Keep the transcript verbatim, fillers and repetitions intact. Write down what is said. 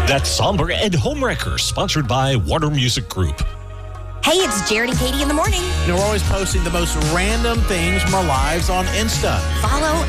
That's Somber and Homewrecker, sponsored by Warner Music Group. Hey, it's Jared and Katie in the morning. You know, we're always posting the most random things from our lives on Insta. Follow